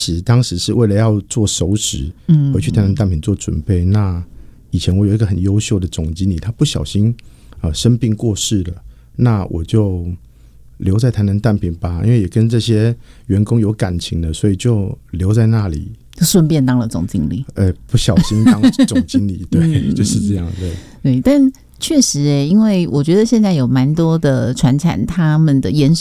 其实当时是为了要做熟食，回去台南蛋品做准备。那以前我有一个很优秀的总经理，他不小心生病过世了，那我就留在台南蛋品吧，因为也跟这些员工有感情的，所以就留在那里， 就顺便当了总经理。 不小心当总经理，对，就是这样， 对，但确实因为我觉得现在有蛮多的传产，他们的延